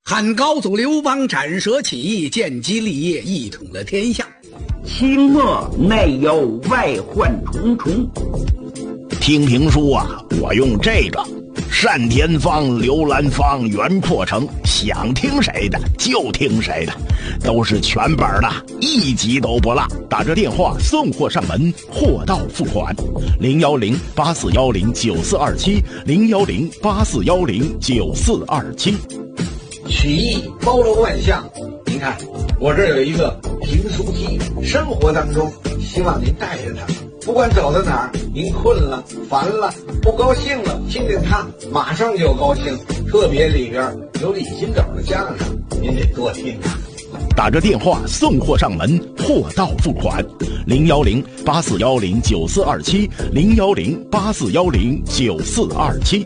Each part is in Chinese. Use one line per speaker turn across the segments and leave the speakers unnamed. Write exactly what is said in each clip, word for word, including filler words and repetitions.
汉高祖刘邦斩蛇起义，建基立业，一统了天下。
清末内忧外患重重。
听评书啊，我用这个单田芳、刘兰芳、袁阔成，想听谁的就听谁的，都是全本的，一集都不落。打着电话送货上门，货到付款。零幺零八四幺零九四二七，零幺零八四幺零九四二七。
曲艺包罗万象，您看我这儿有一个评书机，生活当中希望您带着它，不管走到哪儿，您困了、烦了、不高兴了，听听它，马上就高兴。特别里边有李金斗的相声，您得多听啊。
打着电话送货上门，货到付款。零幺零八四幺零九四二七，零幺零八四幺零九四二七。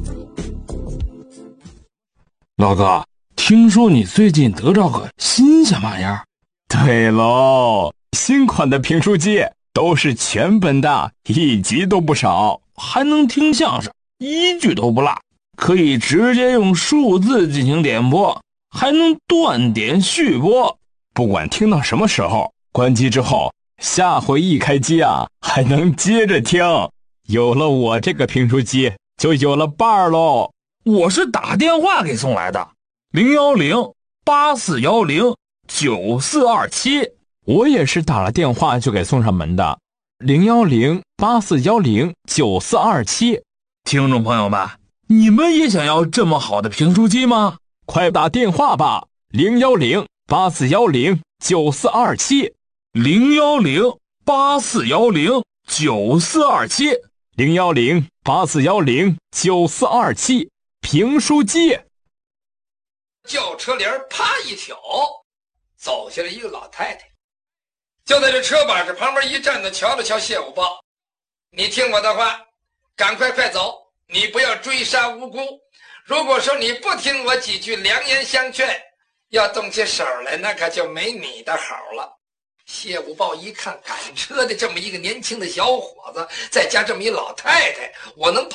老哥，听说你最近得着个新鲜玩意儿？
对喽，新款的评书机都是全本的，一集都不少，
还能听相声，一句都不落，可以直接用数字进行点播，还能断点续播。
不管听到什么时候，关机之后，下回一开机啊，还能接着听。有了我这个评书机，就有了伴儿喽。
我是打电话给送来的，零幺零八四幺零九四二七。
我也是打了电话就给送上门的，零幺零八四幺零九四二七。
听众朋友们，你们也想要这么好的评书机吗？
快打电话吧，零幺零八四幺零九四二七，
零幺零八四幺零九四二七，
零幺零八四幺零九四二七。评书机。
轿车帘啪一挑，走下来一个老太太，就在这车把式旁边一站的，瞧了瞧谢武豹，你听我的话，赶快快走，你不要追杀无辜。如果说你不听我几句良言相劝，要动起手来，那可就没你的好了。谢武豹一看赶车的这么一个年轻的小伙子，再加这么一老太太，我能